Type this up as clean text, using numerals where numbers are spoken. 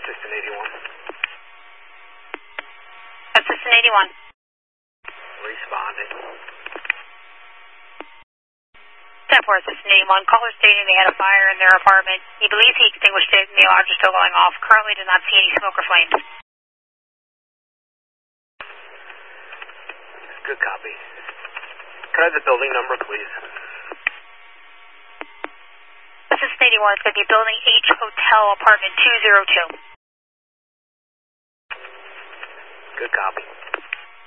Assistant 81. Assistant 81. Responding. 10-4, Assistant 81. Caller stating they had a fire in their apartment. He believes he extinguished it and the alarms are still going off. Currently did not see any smoke or flames. Good copy. Could I have the building number, please? Assistant 81, it's going to be Building H Hotel, Apartment 202. Good copy.